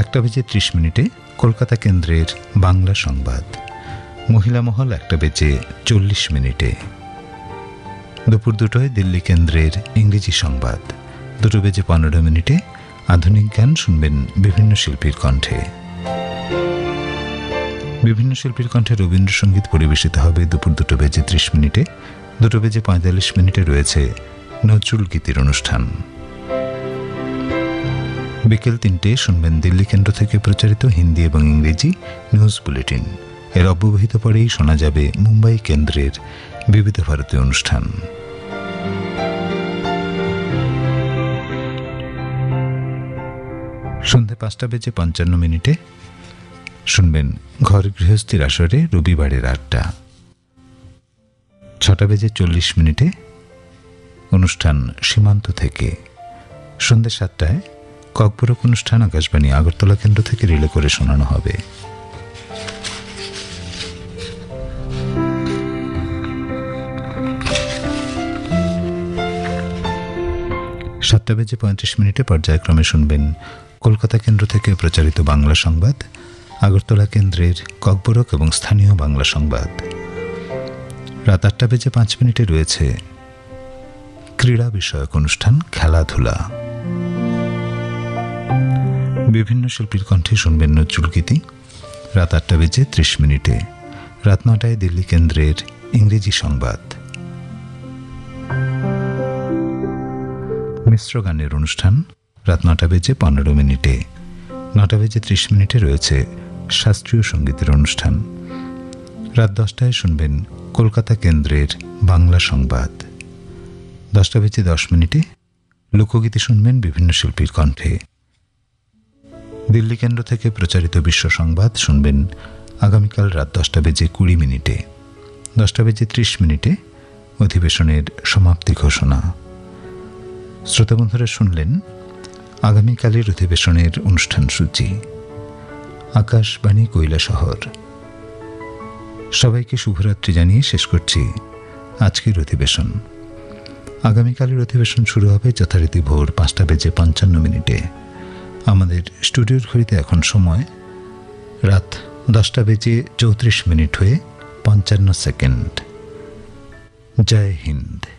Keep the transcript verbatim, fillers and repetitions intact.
একটা বেজে ত্রিশ মিনিটে কলকাতা কেন্দ্রের বাংলা সংবাদ। মহিলা মহল একটা বেজে চল্লিশ মিনিটে। দুপুর দুটোয় দিল্লি কেন্দ্রের ইংরেজি সংবাদ। দুটো বেজে পনেরো মিনিটে আধুনিক গান শুনবেন বিভিন্ন শিল্পীর কণ্ঠে। বিভিন্ন শিল্পীর কণ্ঠে রবীন্দ্রসঙ্গীত পরিবেশিত হবে দুপুর দুটো বেজে ত্রিশ মিনিটে। দুটো বেজে পঁয়তাল্লিশ মিনিটে রয়েছে নজরুল গীতির অনুষ্ঠান। বিকেল তিনটে শুনবেন দিল্লি কেন্দ্র থেকে প্রচারিত হিন্দি এবং ইংরেজি নিউজ বুলেটিন। এর অব্যবহিত পরেই শোনা যাবে মুম্বাই কেন্দ্রের বিবিধ ভারতী অনুষ্ঠান। সন্ধ্যে পাঁচটা বেজে পঞ্চান্ন মিনিটে শুনবেন ঘর গৃহস্থীর আসরে রবিবারের আড্ডা। ছটা বেজে চল্লিশ মিনিটে অনুষ্ঠান সীমান্ত থেকে। সন্ধ্যে সাতটায় ককবরক অনুষ্ঠান আকাশবাণী আগরতলা কেন্দ্র থেকে রিলে করে শোনানো হবে। সাতটা বেজে পঁয়ত্রিশ মিনিটে পর্যায়ক্রমে শুনবেন কলকাতা কেন্দ্র থেকে প্রচারিত বাংলা সংবাদ, আগরতলা কেন্দ্রের ককবরক এবং স্থানীয় বাংলা সংবাদ। রাত আটটা বেজে পাঁচ মিনিটে রয়েছে ক্রীড়া বিষয়ক অনুষ্ঠান খেলাধুলা। বিভিন্ন শিল্পীর কণ্ঠে শুনবেন নজরুল গীতি। রাত আটটা বেজে ত্রিশ মিনিটে। রাত নটায় দিল্লি কেন্দ্রের ইংরেজি সংবাদ। মিশ্র গানের অনুষ্ঠান রাত নটা বেজে পনেরো মিনিটে। নটা বেজে ত্রিশ মিনিটে রয়েছে শাস্ত্রীয় সঙ্গীতের অনুষ্ঠান। রাত দশটায় শুনবেন কলকাতা কেন্দ্রের বাংলা সংবাদ। দশটা বেজে দশ মিনিটে লোকগীতি শুনবেন বিভিন্ন শিল্পীর কণ্ঠে। দিল্লি কেন্দ্র থেকে প্রচারিত বিশ্ব সংবাদ শুনবেন আগামীকাল রাত দশটা বেজে কুড়ি মিনিটে। দশটা বেজে ত্রিশ মিনিটে অধিবেশনের সমাপ্তি ঘোষণা। শ্রোতাবন্ধুরা শুনলেন আগামীকালের অধিবেশনের অনুষ্ঠান সূচি। আকাশবাণী কৈলাসহর। সবাইকে শুভরাত্রি জানিয়ে শেষ করছি আজকের অধিবেশন। আগামীকালের অধিবেশন শুরু হবে যথারীতি ভোর পাঁচটা বেজে পঞ্চান্ন মিনিটে। আমাদের স্টুডিওর ঘড়িতে এখন সময় রাত দশটা বেজে চৌত্রিশ মিনিট হয়ে পঞ্চান্ন সেকেন্ড। জয় হিন্দ।